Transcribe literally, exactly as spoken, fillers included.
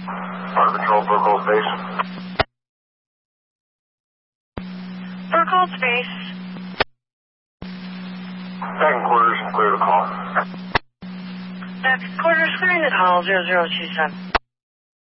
Fire Patrol, Burkhold Base. Burkhold Space. Back in quarters, clear the call. Back in quarters, clearing the call, zero zero two seven.